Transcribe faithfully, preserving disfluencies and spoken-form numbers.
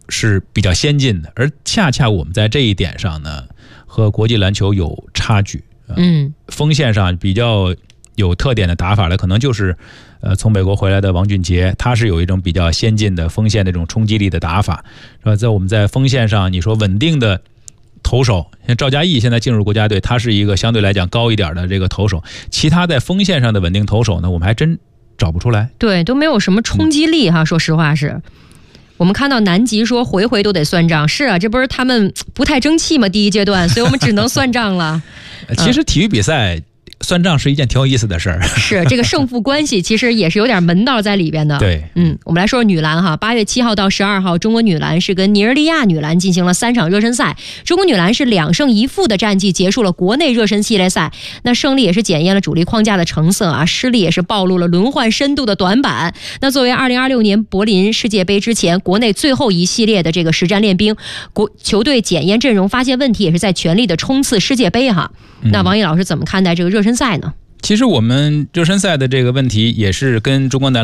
是比较先进的，而恰恰我们在这一点上呢，和国际篮球有差距。 嗯， 锋线上比较有特点的打法的，可能就是呃从美国回来的王俊杰，他是有一种比较先进的锋线那种冲击力的打法，是吧？在我们在锋线上，你说稳定的投手，像赵嘉译现在进入国家队，他是一个相对来讲高一点的这个投手，其他在锋线上的稳定投手呢，我们还真找不出来。 对，都没有什么冲击力哈，嗯、说实话是。我们看到南极说回回都得算账，是啊，这不是他们不太争气吗？第一阶段，所以我们只能算账了。 其实体育比赛算账是一件挺有意思的事儿， 是这个胜负关系其实也是有点门道在里边的。 对， 嗯，我们来说说女篮哈，八月七号到十二号，中国女篮是跟尼日利亚女篮进行了三场热身赛，中国女篮是两胜一负的战绩结束了国内热身系列赛，那胜利也是检验了主力框架的成色啊，失利也是暴露了轮换深度的短板。那作为二零二六年柏林世界杯之前国内最后一系列的这个实战练兵，国球队检验阵容发现问题，也是在全力的冲刺世界杯哈。那王毅老师怎么看待这个热身赛呢？ 其实我们热身赛的这个问题也是跟中国男篮